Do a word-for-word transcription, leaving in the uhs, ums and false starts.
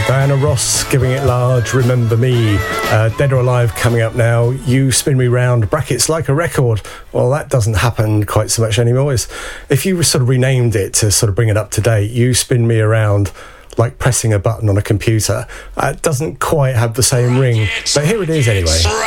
Diana Ross giving it large, Remember Me. Uh, Dead or Alive coming up now. You Spin Me Round, brackets Like a Record. Well, that doesn't happen quite so much anymore. It's, if you sort of renamed it to sort of bring it up to date, You Spin Me Around, like pressing a button on a computer, uh, it doesn't quite have the same ring. But here it is anyway.